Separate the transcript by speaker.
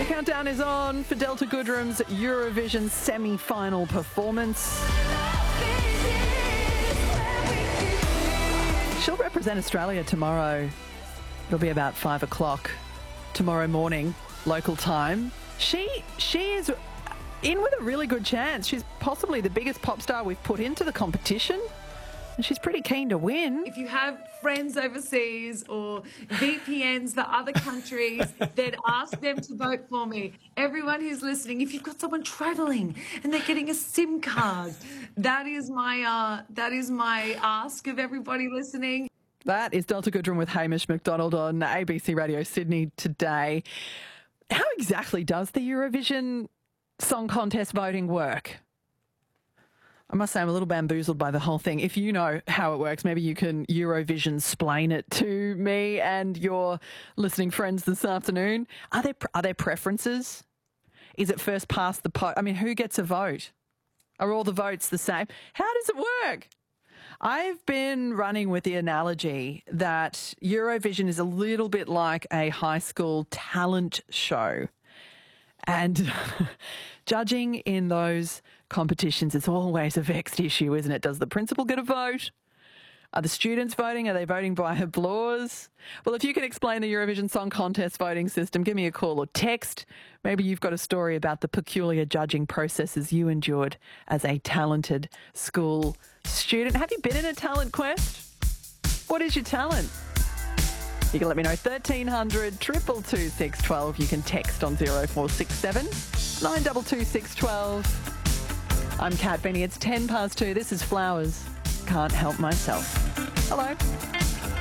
Speaker 1: Countdown is on for Delta Goodrum's Eurovision semi-final performance. She'll represent Australia tomorrow. It'll be about 5 o'clock tomorrow morning, local time. She is in with a really good chance. She's possibly the biggest pop star we've put into the competition, and she's pretty keen to win.
Speaker 2: If you have friends overseas or VPNs for other countries, then ask them to vote for me. Everyone who's listening, if you've got someone travelling and they're getting a SIM card, that is my ask of everybody listening.
Speaker 1: That is Delta Goodrum with Hamish McDonald on ABC Radio Sydney today. How exactly does the Eurovision Song Contest voting work? I must say I'm a little bamboozled by the whole thing. If you know how it works, maybe you can Eurovision-splain it to me and your listening friends this afternoon. Are there preferences? Is it first past the post? I mean, who gets a vote? Are all the votes the same? How does it work? I've been running with the analogy that Eurovision is a little bit like a high school talent show. And judging in those competitions is always a vexed issue, isn't it? Does the principal get a vote? Are the students voting? Are they voting by applause? Well, if you can explain the Eurovision Song Contest voting system, give me a call or text. Maybe you've got a story about the peculiar judging processes you endured as a talented school student. Have you been in a talent quest? What is your talent? You can let me know. 1300 222 612. You can text on 0467 922 612. I'm Kat Benny. It's 2:10. This is Flowers. Can't help myself. Hello.